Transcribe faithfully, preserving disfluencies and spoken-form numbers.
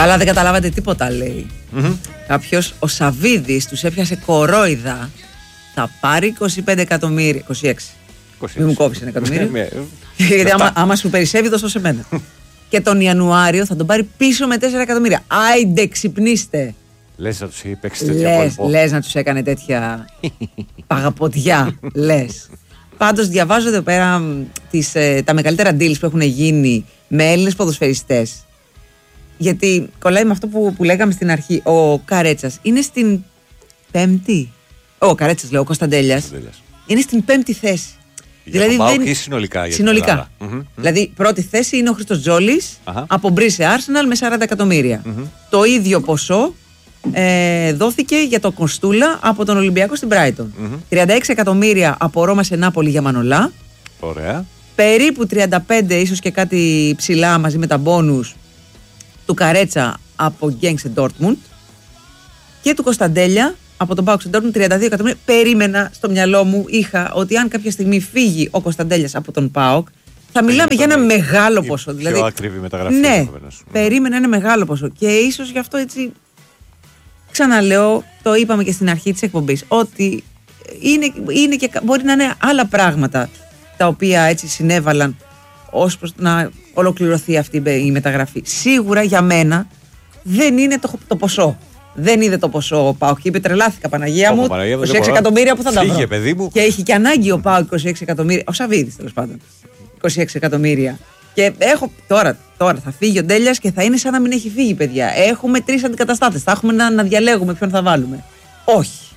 Καλά, δεν καταλάβατε τίποτα, λέει. Mm-hmm. Κάποιος, ο Σαβίδης, τους έπιασε κορόιδα. Θα πάρει είκοσι πέντε εκατομμύρια. είκοσι έξι. Μην μου κόβεις ένα εκατομμύριο. Γιατί άμα, άμα σου περισσεύει, δώσω σε μένα. Και τον Ιανουάριο θα τον πάρει πίσω με τέσσερα εκατομμύρια. Άιντε, ξυπνήστε. Λες να τους έχει παίξει τέτοια λες, κόλπο. Λες να τους έκανε τέτοια παγαποτιά. Λες. Πάντως διαβάζω εδώ πέρα τις, ε, τα μεγαλύτερα deals που έχουν γίνει με Έλληνες ποδοσφαιριστές. Γιατί κολλάει με αυτό που, που λέγαμε στην αρχή. Ο Καρέτσας είναι στην πέμπτη. Ο Καρέτσας λέω, ο Κωνσταντέλιας. Είναι στην πέμπτη θέση. Για δηλαδή τον ΠΑΟΚ ή συνολικά. Για συνολικά. Mm-hmm. Δηλαδή πρώτη θέση είναι ο Χρήστος Τζόλης uh-huh. από Μπρίσε Arsenal με σαράντα εκατομμύρια. Mm-hmm. Το ίδιο ποσό ε, δόθηκε για το Κοστούλα από τον Ολυμπιακό στην Brighton. Mm-hmm. τριάντα έξι εκατομμύρια από Ρώμα σε Νάπολη για Μανολά. Ωραία. Περίπου τριάντα πέντε ίσως και κάτι ψηλά μαζί με τα μπόνους του Καρέτσα από Γκένγκ σε Ντόρτμουντ. Και του Κωνσταντέλια από τον ΠΑΟΚ σε Ντόρτμουντ τριάντα δύο εκατομμύρια. Περίμενα στο μυαλό μου, είχα ότι αν κάποια στιγμή φύγει ο Κωνσταντέλιας από τον ΠΑΟΚ, θα μιλάμε για ένα μεγάλο ποσό. Δηλαδή, πιο ακριβή μεταγραφή. Ναι, περίμενα ένα μεγάλο ποσό. Και ίσως γι' αυτό έτσι. Ξαναλέω, το είπαμε και στην αρχή της εκπομπής, ότι είναι, είναι και, μπορεί να είναι άλλα πράγματα τα οποία έτσι συνέβαλαν ως προς να ολοκληρωθεί αυτή η μεταγραφή. Σίγουρα για μένα δεν είναι το, το ποσό. Δεν είδε το ποσό ο ΠΑΟΚ και είπε τρελάθηκα Παναγία μου, είκοσι έξι εκατομμύρια που θα τα βρω. Παιδί μου. Και έχει και ανάγκη ο ΠΑΟΚ είκοσι έξι εκατομμύρια, ο Σαβίδης τέλος πάντων, είκοσι έξι εκατομμύρια. Και έχω τώρα, τώρα θα φύγει ο Ντέλιας και θα είναι σαν να μην έχει φύγει, παιδιά. Έχουμε τρεις αντικαταστάτες, θα έχουμε να, να διαλέγουμε ποιον θα βάλουμε. Όχι.